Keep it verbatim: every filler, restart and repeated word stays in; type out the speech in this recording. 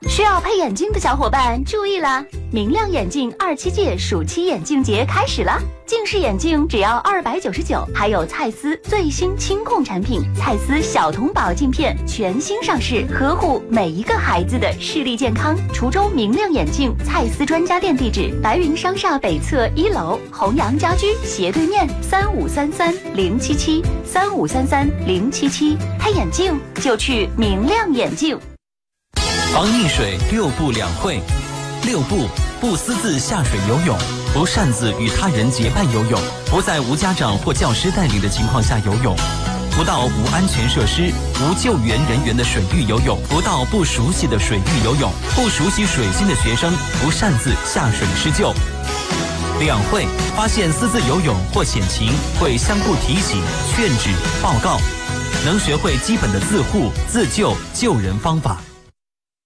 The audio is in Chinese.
需要配眼镜的小伙伴注意啦！明亮眼镜二七届暑期眼镜节开始啦！近视眼镜只要二百九十九，还有蔡司最新清控产品蔡司小童宝镜片全新上市，呵护每一个孩子的视力健康。滁州明亮眼镜蔡司专家店地址：白云商厦北侧一楼弘阳家居斜对面，三五三三零七七三五三三零七七。配眼镜就去明亮眼镜。 防溺水六不两会。六不：不私自下水游泳，不擅自与他人结伴游泳，不在无家长或教师带领的情况下游泳，不到无安全设施、无救援人员的水域游泳，不到不熟悉的水域游泳，不熟悉水性的学生不擅自下水施救。两会：发现私自游泳或险情，会相互提醒、劝止、报告，能学会基本的自护、自救、救人方法。